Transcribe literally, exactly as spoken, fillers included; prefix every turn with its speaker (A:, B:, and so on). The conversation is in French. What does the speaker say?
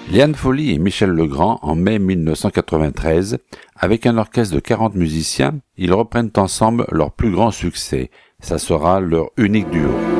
A: Liane Folly et Michel Legrand en mai mille neuf cent quatre-vingt-treize, avec un orchestre de quarante musiciens, ils reprennent ensemble leur plus grand succès. Ça sera leur unique duo.